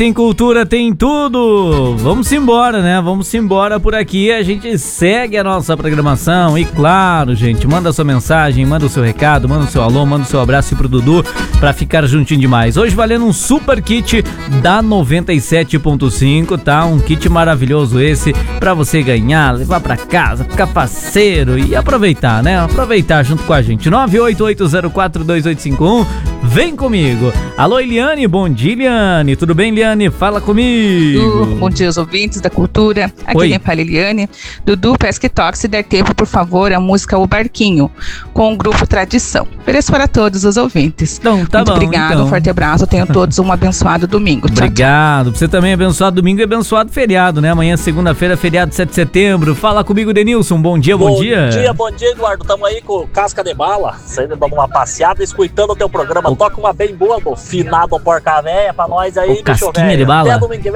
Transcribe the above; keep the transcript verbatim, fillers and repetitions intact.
Tem cultura, tem tudo. Vamos embora, né? Vamos embora por aqui. A gente segue a nossa programação. E claro, gente, manda sua mensagem, manda o seu recado, manda o seu alô, manda o seu abraço pro Dudu pra ficar juntinho demais. Hoje valendo um super kit da noventa e sete ponto cinco, tá? Um kit maravilhoso esse pra você ganhar, levar pra casa, ficar parceiro e aproveitar, né? Aproveitar junto com a gente. nove oito oito zero quatro dois oito cinco um. Vem comigo. Alô, Eliane. Bom dia, Eliane. Tudo bem, Eliane? Fala comigo. Dudu, bom dia aos ouvintes da cultura. Aqui Oi. quem fala é Eliane. Dudu, peço que toque, se der tempo, por favor, a música O Barquinho, com o grupo Tradição. Ofereço para todos os ouvintes. Então, tá Muito bom, obrigado, então. um forte abraço. Tenham todos um abençoado domingo. Tchau, tchau. Obrigado. Pra você também, abençoado domingo e abençoado feriado, né? Amanhã, segunda-feira, feriado, sete de setembro. Fala comigo, Denilson. Bom dia, bom, Bom dia. dia, bom dia, Eduardo. Tamo aí com casca de bala, saindo dando uma passeada, escutando o teu programa. O- Toca uma bem boa do finado porca véia pra nós aí, O bicho casquinha velho. de bala. Até domingo que vem.